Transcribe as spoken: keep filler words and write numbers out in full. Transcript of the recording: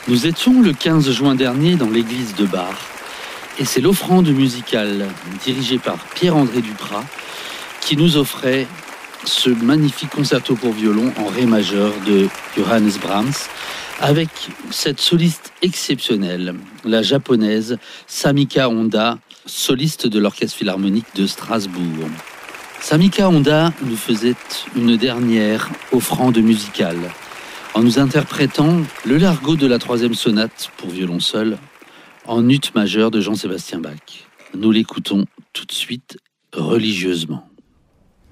Nous étions le quinze juin dernier dans l'église de Bar, et c'est l'offrande musicale dirigée par Pierre-André Duprat qui nous offrait ce magnifique concerto pour violon en ré majeur de Johannes Brahms, avec cette soliste exceptionnelle, la japonaise Samika Honda, soliste de l'Orchestre Philharmonique de Strasbourg. Samika Honda nous faisait une dernière offrande musicale en nous interprétant le largo de la troisième sonate pour violon seul en ut majeur de Jean-Sébastien Bach. Nous l'écoutons tout de suite religieusement.